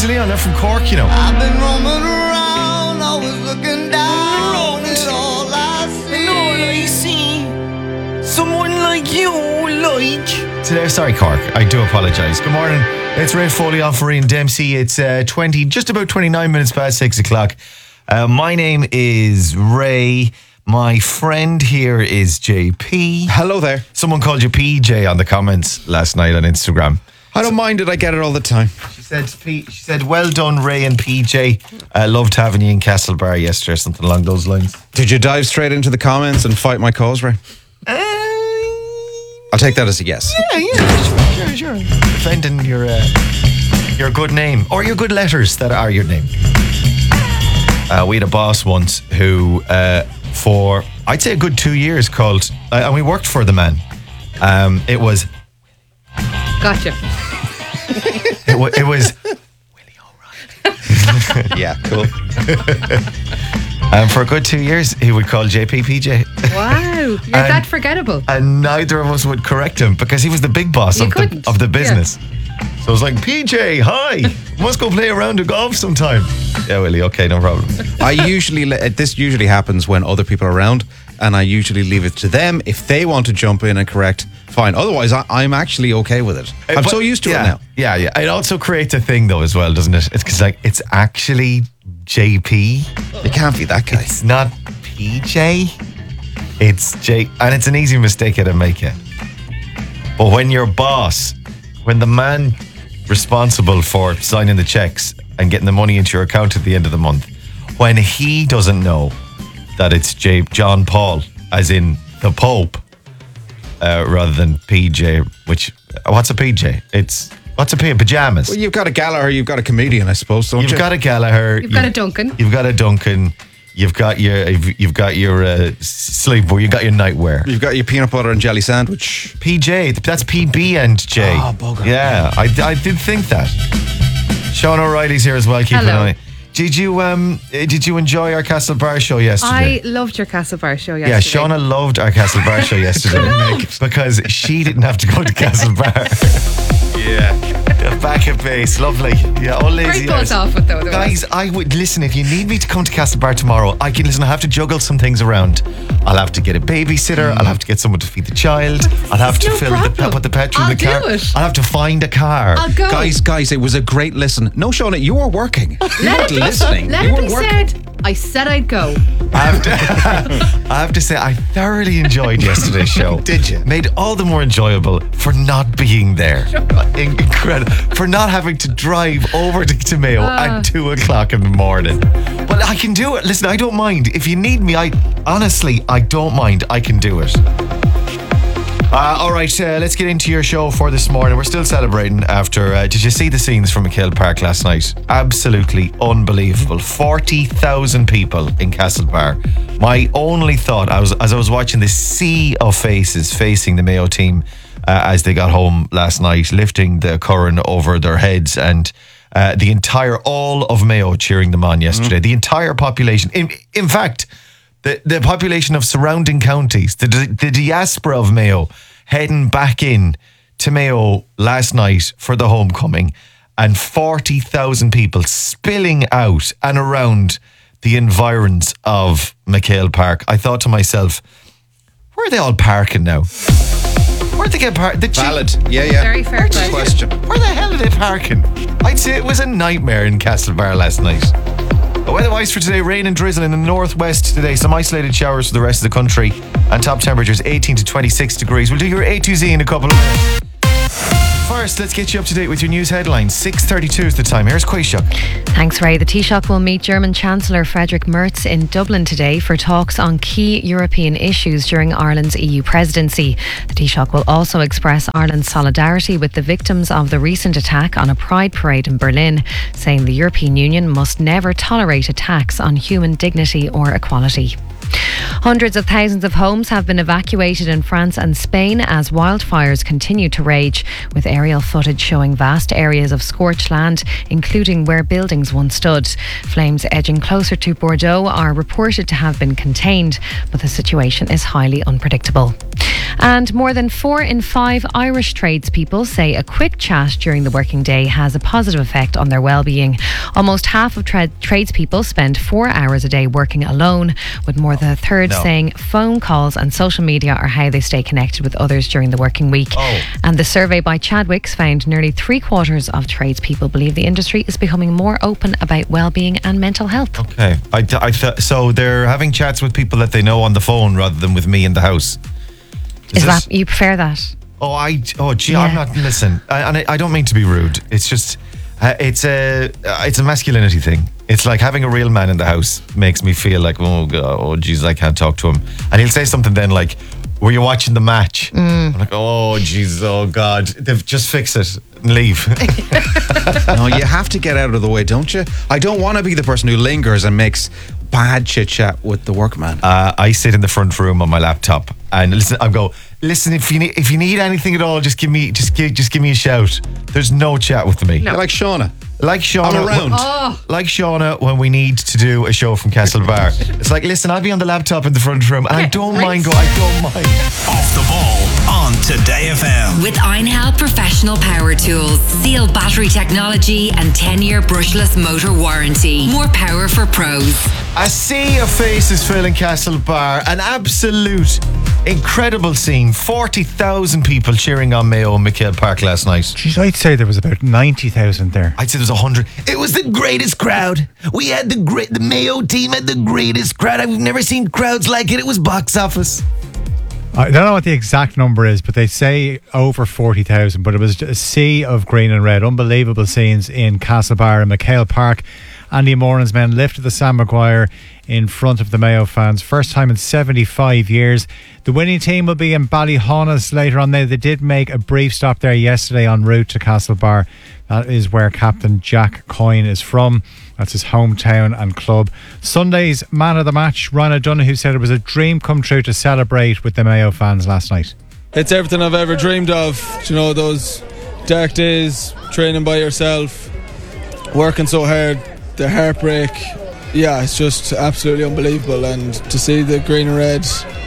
Leon, they're from Cork, you know. I've been roaming around, always looking down at all I see. Someone like you, like. Today, sorry, Cork. I do apologise. Good morning. It's Ray Foley on for Ian Dempsey. It's just about 29 minutes past 6 o'clock. My name is Ray. My friend here is JP. Hello there. Someone called you PJ on the comments last night on Instagram. I don't mind it. I get it all the time. She said, well done, Ray and PJ. Loved having you in Castlebar yesterday, or something along those lines. Did you dive straight into the comments and fight my cause, Ray? I'll take that as a yes. Yeah, sure. Defending your good name, or your good letters that are your name. We had a boss once who, for I'd say a good 2 years, called, and we worked for the man. It was. Gotcha. It was Willie O'Reilly. Yeah, cool. For a good 2 years, he would call JP PJ. Wow, you're that forgettable. And neither of us would correct him because he was the big boss of the business. Yeah. So it was like, PJ, hi, must go play a round of golf sometime. Yeah, Willie, okay, no problem. This usually happens when other people are around, and I usually leave it to them. If they want to jump in and correct, fine. Otherwise, I'm actually okay with it. I'm so used to it now. Yeah. It also creates a thing, though, as well, doesn't it? It's because, it's actually JP. You can't be that guy. It's not PJ. It's J, and it's an easy mistake to make it. But when your boss, when the man responsible for signing the checks and getting the money into your account at the end of the month, when he doesn't know that it's John Paul, as in the Pope, rather than PJ, what's a PJ? What's a pajamas? Well, you've got a Gallagher, you've got a comedian, I suppose, don't you? You've got a Gallagher. You've got a Duncan. You've got a Duncan. You've got your sleepwear. You've got your nightwear. You've got your peanut butter and jelly sandwich. PJ, that's PB and J. Oh, bugger. Yeah, I did think that. Sean O'Reilly's here as well. Keep an eye. Did you enjoy our Castlebar show yesterday? I loved your Castlebar show yesterday. Yeah, Shauna loved our Castlebar show yesterday because she didn't have to go to Castlebar. Yeah, back at base, lovely. Yeah, all lazy. Great buzz off it though. Guys, I would listen. If you need me to come to Castlebar tomorrow, I can listen. I have to juggle some things around. I'll have to get a babysitter. I'll have to get someone to feed the child. I'll have to put the petrol in the car. I'll have to find a car. I'll go. Guys, it was a great listen. No, Shauna, you were working. You weren't listening. Let it be said, I said I'd go. I have to say, I thoroughly enjoyed yesterday's show. Did you? Made all the more enjoyable for not being there. Incredible. For not having to drive over to Mayo at 2 o'clock in the morning. But I can do it. Listen, I don't mind. If you need me, I don't mind. I can do it. All right, let's get into your show for this morning. We're still celebrating after. Did you see the scenes from McHale Park last night? Absolutely unbelievable. 40,000 people in Castlebar. My only thought, as I was watching this sea of faces facing the Mayo team as they got home last night, lifting the curran over their heads, and all of Mayo cheering them on yesterday. The entire population. In fact, the population of surrounding counties, the diaspora of Mayo, heading back in to Mayo last night for the homecoming, and 40,000 people spilling out and around the environs of McHale Park. I thought to myself, where are they all parking now? Where'd they get parked? Valid. Yeah. Very fair question. Where the hell are they parking? I'd say it was a nightmare in Castlebar last night. Weather-wise for today, rain and drizzle in the northwest today. Some isolated showers for the rest of the country. And top temperatures 18 to 26 degrees. We'll do your A to Z in a couple of minutes. First, let's get you up to date with your news headlines. 6:32 is the time. Here's Quayshock. Thanks, Ray. The Taoiseach will meet German Chancellor Friedrich Merz in Dublin today for talks on key European issues during Ireland's EU presidency. The Taoiseach will also express Ireland's solidarity with the victims of the recent attack on a pride parade in Berlin, saying the European Union must never tolerate attacks on human dignity or equality. Hundreds of thousands of homes have been evacuated in France and Spain as wildfires continue to rage, with aerial footage showing vast areas of scorched land, including where buildings once stood. Flames edging closer to Bordeaux are reported to have been contained, but the situation is highly unpredictable. And more than 4 in 5 Irish tradespeople say a quick chat during the working day has a positive effect on their well-being. Almost half of tradespeople spend 4 hours a day working alone, with more than a third saying phone calls and social media are how they stay connected with others during the working week. And the survey by Chadwick's found nearly 3/4 of tradespeople believe the industry is becoming more open about well-being and mental health. Okay. So they're having chats with people that they know on the phone rather than with me in the house. Is that, you prefer that? I'm not, listen, I don't mean to be rude. It's just, it's a masculinity thing. It's like having a real man in the house makes me feel like, geez, I can't talk to him. And he'll say something then like, were you watching the match? I'm like, oh, Jesus, oh, God. They've just fix it and leave. No, you have to get out of the way, don't you? I don't want to be the person who lingers and makes bad chit chat with the workman. I sit in the front room on my laptop and listen. Listen. If you need anything at all, just give me a shout. There's no chat with me. You're like Shauna. Like Shauna, I'm around. Like Shauna when we need to do a show from Castlebar. It's like, listen, I'll be on the laptop in the front room, and I don't mind. Off the ball on Today FM. With Einhell Professional Power Tools, Seal battery technology and 10-year brushless motor warranty. More power for pros. A sea of faces filling Castlebar. An absolute incredible scene. 40,000 people cheering on Mayo and McHale Park last night. Jeez, I'd say there was about 90,000 there. I'd say there was 100. It was the greatest crowd. We had the Mayo team had the greatest crowd. I've never seen crowds like it. It was box office. I don't know what the exact number is, but they say over 40,000. But it was a sea of green and red. Unbelievable scenes in Castlebar and McHale Park. Andy Moran's men lifted the Sam Maguire in front of the Mayo fans. First time in 75 years. The winning team will be in Ballyhaunis later on. They did make a brief stop there yesterday en route to Castlebar. That is where Captain Jack Coyne is from. That's his hometown and club. Sunday's man of the match, Ryan O'Donoghue, said it was a dream come true to celebrate with the Mayo fans last night. It's everything I've ever dreamed of. You know, those dark days, training by yourself, working so hard, the heartbreak. Yeah, it's just absolutely unbelievable. And to see the green and red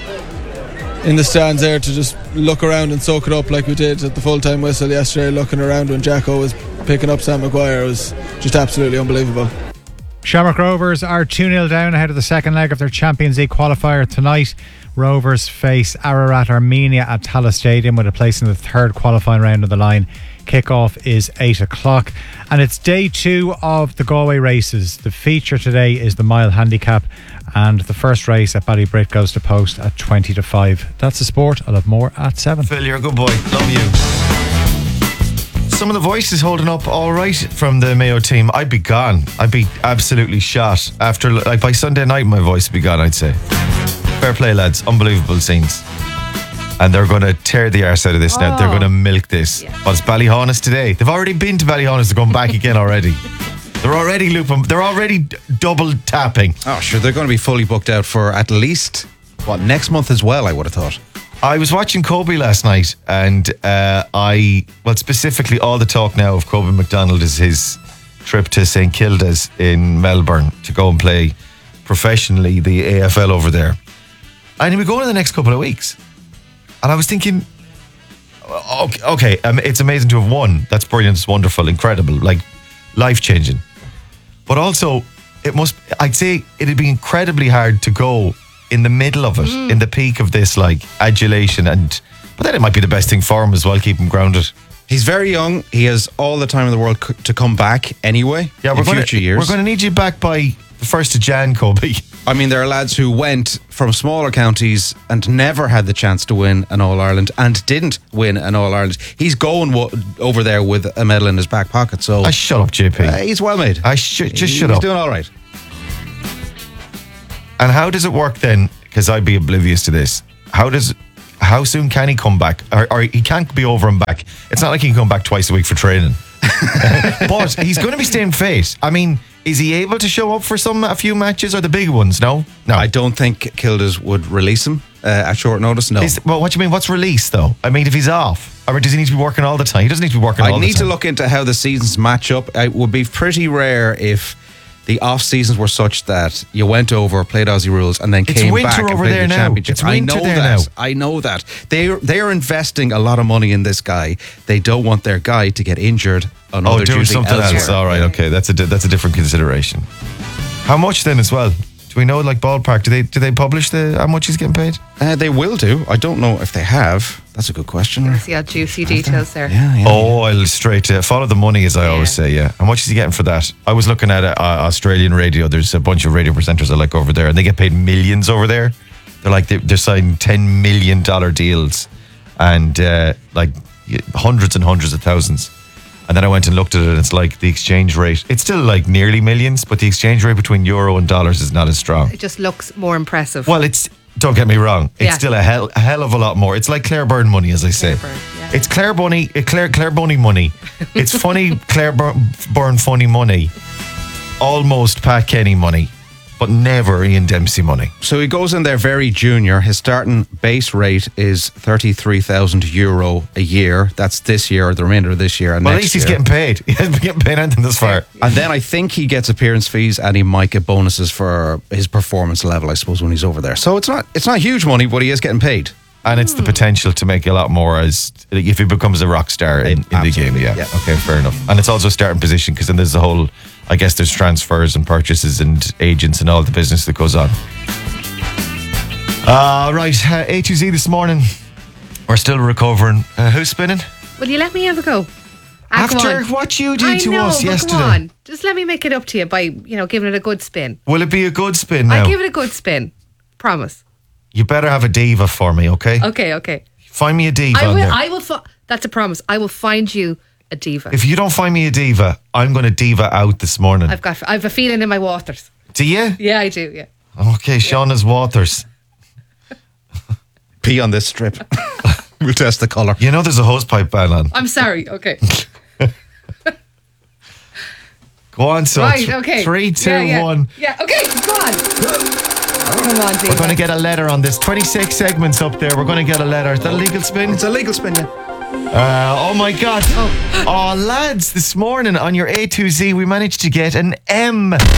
in the stands there, to just look around and soak it up like we did at the full-time whistle yesterday, looking around when Jacko was picking up Sam Maguire, was just absolutely unbelievable. Shamrock Rovers are 2-0 down ahead of the second leg of their Champions League qualifier tonight. Rovers face Ararat Armenia at Tallaght Stadium with a place in the third qualifying round of the line. Kick-off is 8 o'clock. And it's day 2 of the Galway races. The feature today is the mile handicap, and the first race at Ballybrit goes to post at 20 to 5. That's the sport. I'll have more at 7. Phil, you're a good boy. Love you. Some of the voices holding up all right from the Mayo team. I'd be gone. I'd be absolutely shot. After, like, by Sunday night, my voice would be gone, I'd say. Fair play, lads. Unbelievable scenes. And they're going to tear the arse out of this now. They're going to milk this. Yeah. But it's Ballyhaunis today. They've already been to Ballyhaunis. They're going back again already. They're already looping. They're already double tapping. Oh, sure. They're going to be fully booked out for at least, next month as well, I would have thought. I was watching Kobe last night, and specifically all the talk now of Kobe McDonald is his trip to St Kilda's in Melbourne to go and play professionally the AFL over there. And he'll be going in the next couple of weeks. And I was thinking, okay, it's amazing to have won. That's brilliant, it's wonderful, incredible, like life-changing. But also, I'd say it'd be incredibly hard to go in the middle of it, in the peak of this like adulation, but then it might be the best thing for him as well, keep him grounded. He's very young. He has all the time in the world to come back anyway. Yeah, in future years. We're going to need you back by the 1st of Jan, Kobe. I mean, there are lads who went from smaller counties and never had the chance to win an All-Ireland and didn't win an All-Ireland. He's going over there with a medal in his back pocket. So shut up, JP. He's well made. Shut up. He's doing all right. And how does it work then? Because I'd be oblivious to this. How soon can he come back? Or he can't be over and back. It's not like he can come back twice a week for training. But he's going to be staying fit. I mean, is he able to show up for a few matches or the big ones? No. I don't think Kilda's would release him at short notice. No. What do you mean? What's release though? I mean, if he's off, or does he need to be working all the time? He doesn't need to be working all the time. I need to look into how the seasons match up. It would be pretty rare if the off seasons were such that you went over, played Aussie rules, and then It's came winter back and over played there the now. championship. It's winter there now. I know that. They are investing a lot of money in this guy. They don't want their guy to get injured on other doing duty something elsewhere. else. All right, okay, that's a different consideration. How much then as well? Do we know, like, ballpark? Do they publish how much he's getting paid? They will do. I don't know if they have. That's a good question. See how juicy details there. Yeah. Oh, I'll straight to follow the money, as I always say. Yeah. How much is he getting for that? I was looking at Australian radio. There's a bunch of radio presenters I like over there, and they get paid millions over there. They're like they're signing $10 million deals, and like hundreds and hundreds of thousands. And then I went and looked at it, and it's like the exchange rate. It's still like nearly millions, but the exchange rate between euro and dollars is not as strong. It just looks more impressive. Well, don't get me wrong. It's Yeah. still a hell of a lot more. It's like Claire Byrne money, as I say. yeah. It's Claire Byrne money. It's funny Claire Byrne funny money. Almost Pat Kenny money, but never Ian Dempsey money. So he goes in there very junior. His starting base rate is €33,000 a year. That's this year, the remainder of this year, and Well, at next least he's year. getting paid. He hasn't been getting paid anything thus far. And then I think he gets appearance fees, and he might get bonuses for his performance level, I suppose, when he's over there. So it's not huge money, but he is getting paid. And it's the potential to make a lot more as if he becomes a rock star in the game. Yeah. Okay, fair enough. And it's also a starting position, because then there's the whole, I guess there's transfers and purchases and agents and all the business that goes on. Right, A2Z this morning. We're still recovering. Who's spinning? Will you let me have a go? Come After on. what you did I to know, us but yesterday. Come on. Just let me make it up to you by, giving it a good spin. Will it be a good spin now? I'll give it a good spin. Promise. You better have a diva for me, okay? Okay. Find me a diva on there. I will. That's a promise. I will find you a diva. If you don't find me a diva, I'm going to diva out this morning. I've a feeling in my waters. Do you? Yeah, I do. Yeah. Okay, Shauna's Waters. Pee on this strip. We'll test the colour. You know there's a hosepipe ban on. I'm sorry. Okay. Go on, so Right. Okay. 3, 2, yeah. 1. Yeah. Okay. Go on. Come on, diva. We're going to get a letter on this. 26 segments up there. We're going to get a letter. Is that a legal spin? It's a legal spin, yeah. Oh my God. Oh, lads, this morning on your A2Z, we managed to get an M.